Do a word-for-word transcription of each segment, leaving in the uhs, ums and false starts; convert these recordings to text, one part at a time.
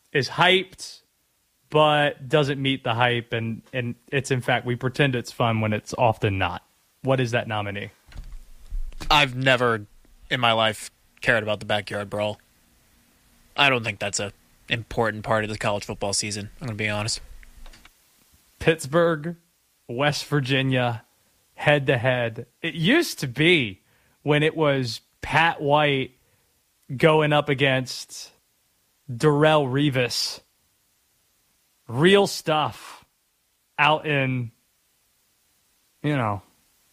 is hyped, but doesn't meet the hype, and, and it's, in fact, we pretend it's fun when it's often not. What is that nominee? I've never in my life cared about the Backyard Brawl. I don't think that's a important part of the college football season, I'm going to be honest. Pittsburgh, West Virginia, head-to-head. It used to be when it was Pat White going up against Darrelle Revis. Real stuff out in, you know,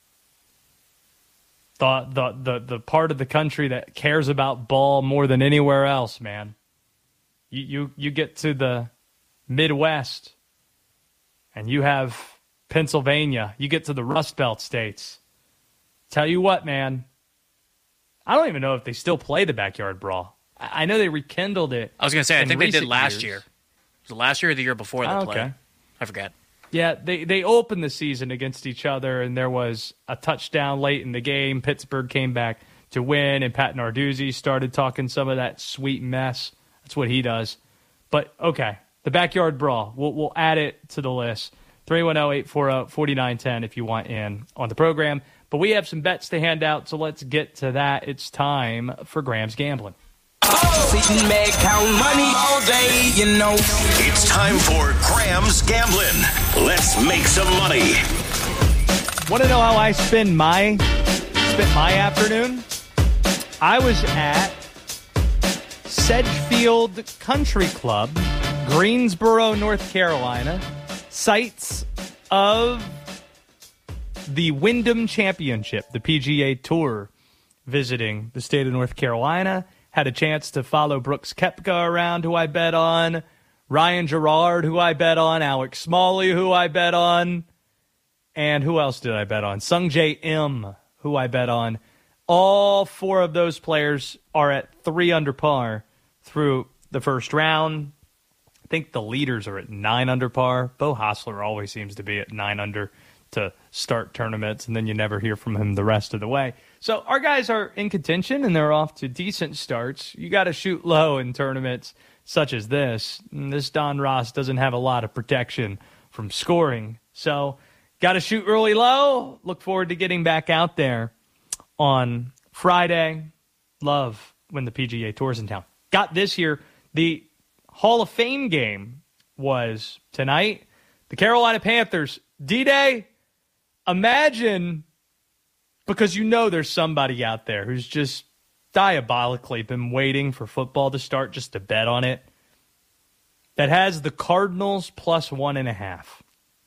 the, the the the part of the country that cares about ball more than anywhere else, man. You you you get to the Midwest and you have Pennsylvania. You get to the Rust Belt states. Tell you what, man. I don't even know if they still play the Backyard Brawl. I, I know they rekindled it. I was going to say, I think they did last years. year. Was it last year or the year before they oh, played? Okay. I forget. Yeah, they, they opened the season against each other, and there was a touchdown late in the game. Pittsburgh came back to win, and Pat Narduzzi started talking some of that sweet mess. That's what he does. But, okay, the Backyard Brawl. We'll, we'll add it to the list. three one zero, eight four zero, four nine one zero if you want in on the program. But we have some bets to hand out, so let's get to that. It's time for Graham's Gambling. Sitting back, count money all day, you know. It's time for Graham's Gambling. Let's make some money. Want to know how I spend my spent my afternoon? I was at Sedgefield Country Club, Greensboro, North Carolina, sites of the Wyndham Championship, the P G A Tour, visiting the state of North Carolina. Had a chance to follow Brooks Koepka around, who I bet on, Ryan Gerard, who I bet on, Alex Smalley, who I bet on, and who else did I bet on? Sungjae Im, who I bet on. All four of those players are at three under par through the first round. I think the leaders are at nine under par. Bo Hostler always seems to be at nine under to start tournaments, and then you never hear from him the rest of the way. So our guys are in contention, and they're off to decent starts. You got to shoot low in tournaments such as this. And this Don Ross doesn't have a lot of protection from scoring. So got to shoot really low. Look forward to getting back out there on Friday. Love when the P G A Tour's in town. Got this year. The Hall of Fame game was tonight. The Carolina Panthers, D-Day. Imagine, because you know there's somebody out there who's just diabolically been waiting for football to start just to bet on it, that has the Cardinals plus one and a half.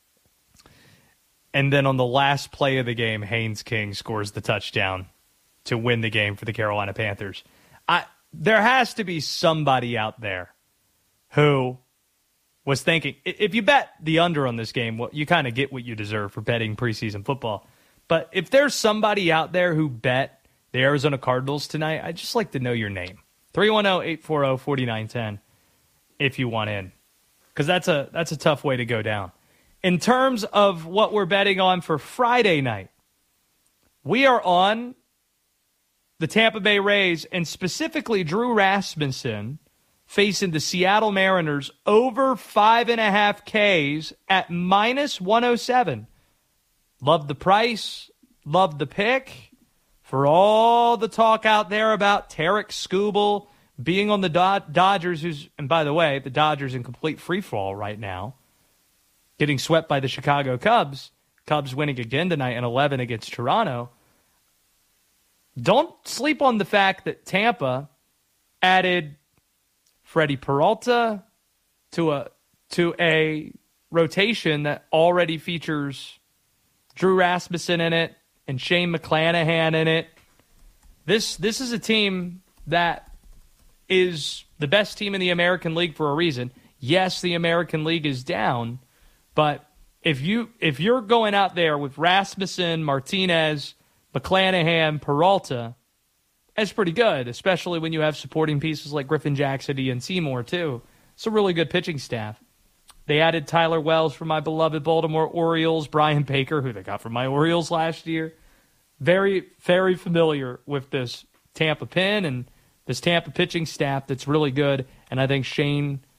And then on the last play of the game, Haynes King scores the touchdown to win the game for the Carolina Panthers. I, there has to be somebody out there who was thinking, if you bet the under on this game, well, you kind of get what you deserve for betting preseason football. But if there's somebody out there who bet the Arizona Cardinals tonight, I'd just like to know your name. three one zero, eight four zero, four nine one zero if you want in. Because that's a, that's a tough way to go down. In terms of what we're betting on for Friday night, we are on the Tampa Bay Rays, and specifically Drew Rasmussen, facing the Seattle Mariners over five and a half Ks at minus one oh seven. Love the price. Love the pick. For all the talk out there about Tarek Skubal being on the Dod- Dodgers, who's, and by the way, the Dodgers in complete free fall right now, getting swept by the Chicago Cubs. Cubs winning again tonight in eleven against Toronto. Don't sleep on the fact that Tampa added Freddie Peralta to a to a rotation that already features Drew Rasmussen in it and Shane McClanahan in it. This this is a team that is the best team in the American League for a reason. Yes, the American League is down, but if you if you're going out there with Rasmussen, Martinez, McClanahan, Peralta, that's pretty good, especially when you have supporting pieces like Griffin Jackson and Seymour, too. It's a really good pitching staff. They added Tyler Wells from my beloved Baltimore Orioles, Brian Baker, who they got from my Orioles last year. Very, very familiar with this Tampa pen and this Tampa pitching staff that's really good, and I think Shane